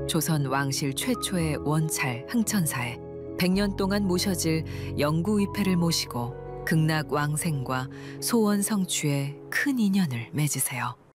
조선 왕실 최초의 원찰 흥천사에 100년 동안 모셔질 영구위패를 모시고 극락 왕생과 소원 성취에 큰 인연을 맺으세요.